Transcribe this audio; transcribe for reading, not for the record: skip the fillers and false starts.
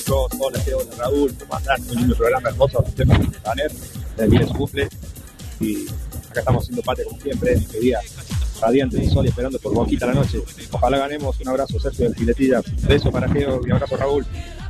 Yo, todo les deseo a Raúl, comandante, un lindo programa hermoso, los temas de Taner, el día de su cumple. Y acá estamos haciendo parte como siempre, este día radiante de sol y esperando por Boquita la noche. Ojalá ganemos. Un abrazo, Sergio del Filetilla. Beso para Geo y abrazo, Raúl.